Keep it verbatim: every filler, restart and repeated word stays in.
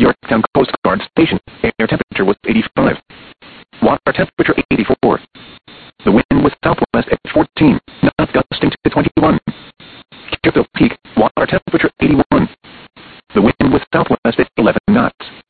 Yorktown Coast Guard Station, air temperature was eighty-five. Water temperature eighty-four. The wind was southwest at fourteen, knots gusting to twenty-one. Kestrel Peak,